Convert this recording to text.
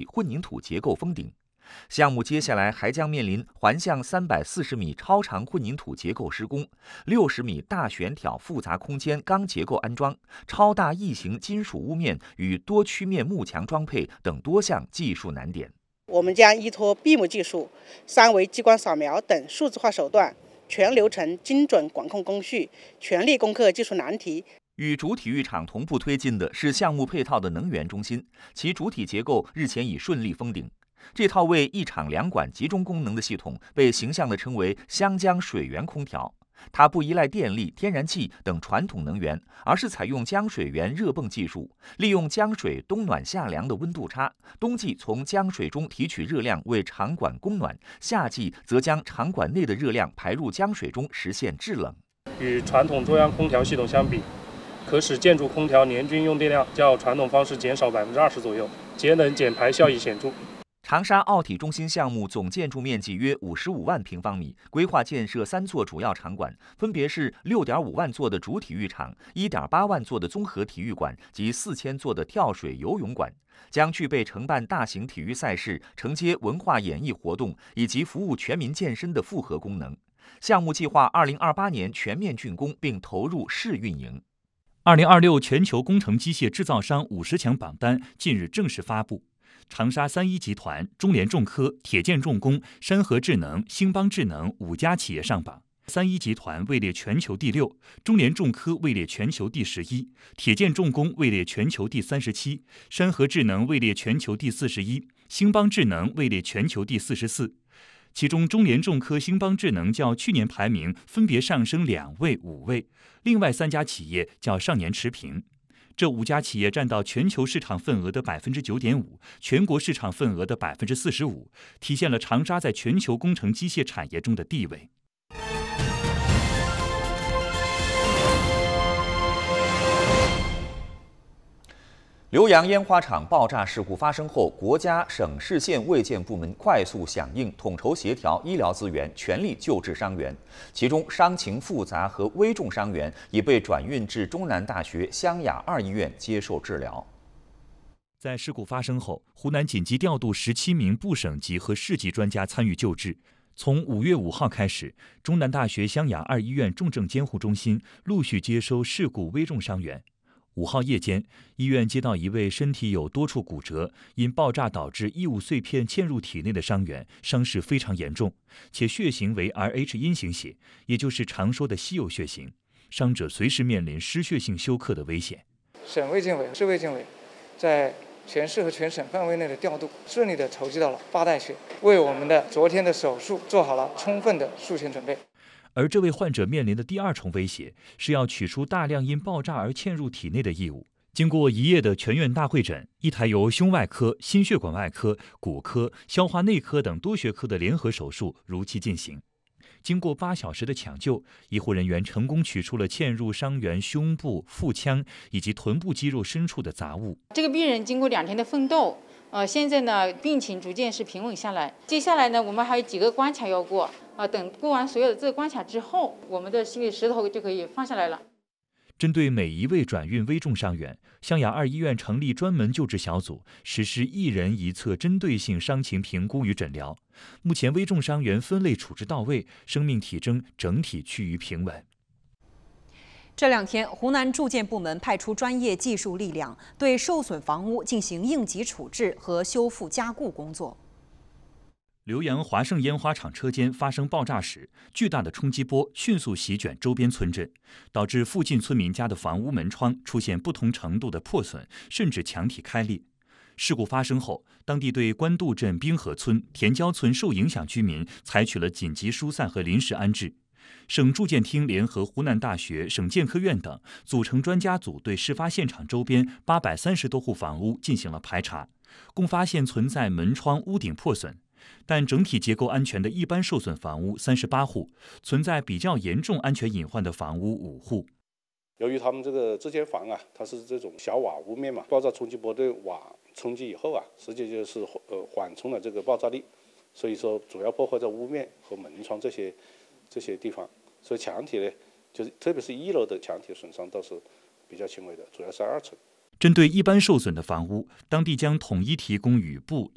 混凝土结构封顶。项目接下来还将面临环向340米超长混凝土结构施工、60米大悬挑复杂空间钢结构安装、超大异形金属屋面与多曲面幕墙装配等多项技术难点。 我们将依托闭幕技术、3维激光扫描等数字化手段，全流程精准管控工序，全力攻克技术难题。 与主体育场同步推进的是项目配套的能源中心，其主体结构日前已顺利封顶。这套为一场两馆集中功能的系统被形象地称为湘江水源空调。它不依赖电力、天然气等传统能源，而是采用江水源热泵技术，利用江水冬暖夏凉的温度差，冬季从江水中提取热量为场馆供暖，夏季则将场馆内的热量排入江水中实现制冷。 与传统中央空调系统相比，可使建筑空调年均用电量较传统方式减少20%左右，节能减排效益显著。 长沙奥体中心项目总建筑面积约55万平方米，规划建设3座主要场馆，分别是6.5万座的主体育场、1.8万座的综合体育馆及4000座的跳水游泳馆，将具备承办大型体育赛事、承接文化演艺活动以及服务全民健身的复合功能。项目计划2028年全面竣工并投入试运营。 2026全球工程机械制造商50强榜单近日正式发布。长沙3一集团、中联重科、铁建重工、山河智能、兴邦智能5家企业上榜。3一集团位列全球第6，中联重科位列全球第11，铁建重工位列全球第37，山河智能位列全球第41，兴邦智能位列全球第44。其中，中联重科、兴邦智能较去年排名分别上升2位、5位，另外3家企业较上年持平。这5家企业占到全球市场份额的9.5%，全国市场份额的45%，体现了长沙在全球工程机械产业中的地位。 浏阳烟花厂爆炸事故发生后，国家、省市县卫健部门快速响应，统筹协调医疗资源，全力救治伤员。其中伤情复杂和危重伤员已被转运至中南大学湘雅2医院接受治疗。 在事故发生后，湖南紧急调度17名部省级和市级专家参与救治。从5月5号开始，中南大学湘雅2医院重症监护中心陆续接收事故危重伤员。5号夜间，医院接到一位身体有多处骨折，因爆炸导致异物碎片嵌入体内的伤员，伤势非常严重，且血型为 Rh 阴型血，也就是常说的稀有血型。伤者随时面临失血性休克的危险。 省卫健委、市卫健委在全市和全省范围内的调度，顺利地筹集到了8袋血，为我们的昨天的手术做好了充分的术前准备。 而这位患者面临的第2重威胁是要取出大量因爆炸而嵌入体内的异物。经过1夜的全院大会诊，一台由胸外科、心血管外科、骨科、消化内科等多学科的联合手术如期进行。经过8小时的抢救，医护人员成功取出了嵌入伤员胸部、腹腔以及臀部肌肉深处的杂物。 这个病人经过2天的奋斗，现在呢病情逐渐是平稳下来。接下来呢，我们还有几个关卡要过。等过完所有的这个关卡之后，我们的心理石头就可以放下来了。 针对每一位转运危重伤员，湘雅2医院成立专门救治小组，实施1人1侧针对性伤情评估与诊疗。目前危重伤员分类处置到位，生命体征整体趋于平稳。 这2天，湖南住建部门派出专业技术力量，对受损房屋进行应急处置和修复加固工作。 浏阳华盛烟花厂车间发生爆炸时，巨大的冲击波迅速席卷周边村镇，导致附近村民家的房屋门窗出现不同程度的破损，甚至墙体开裂。事故发生后，当地对官渡镇滨河村、田郊村受影响居民采取了紧急疏散和临时安置。省住建厅联合湖南大学、省建科院等组成专家组，对事发现场周边830多户房屋进行了排查，共发现存在门窗、屋顶破损。但整体结构安全的一般受损房屋38户，存在比较严重安全隐患的房屋5户。 由于他们这间房它是这种小瓦屋面嘛，爆炸冲击波对瓦冲击以后实际就是缓冲了这个爆炸力，所以说主要破坏在屋面和门窗这些地方。所以墙体呢，就是特别是1楼的墙体损伤倒是比较轻微的，主要是2层。 针对一般受损的房屋，当地将统一提供雨布、